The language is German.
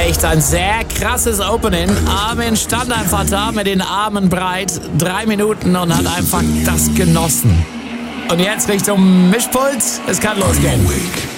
echt ein sehr krasses Opening. Armin stand einfach da mit den Armen breit, 3 Minuten und hat einfach das genossen. Und jetzt Richtung Mischpult, es kann losgehen.